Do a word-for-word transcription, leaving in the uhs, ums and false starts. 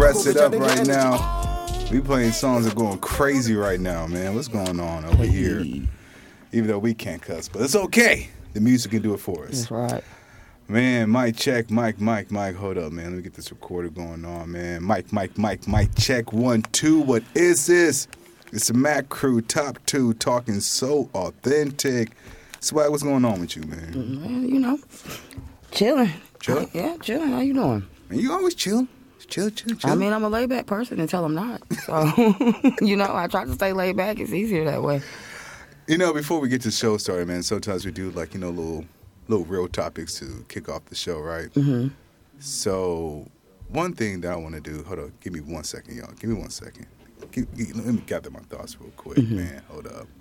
press it up right now. We playing songs that are going crazy right now, man. What's going on over here? Even though we can't cuss, but it's okay. The music can do it for us. That's right. Man, mic check, mic, mic, mic. Hold up, man. Let me get this recorder going on, man. Mic, mic, mic, mic check. One, two. What is this? It's the Mac Crew, top two, talking so authentic. Swag, what's going on with you, man? Man, you know, chilling. Chilling? Yeah, chilling. How you doing? Man, you always chill. Chill, chill, chill. I mean, I'm a laid back person until I'm not. So, you know, I try to stay laid back. It's easier that way. You know, before we get the show started, man, sometimes we do, like, you know, little little real topics to kick off the show, right? Mm-hmm. So, one thing that I want to do, hold on, give me one second, y'all. Give me one second. Give, give, let me gather my thoughts real quick, mm-hmm. man. Hold up.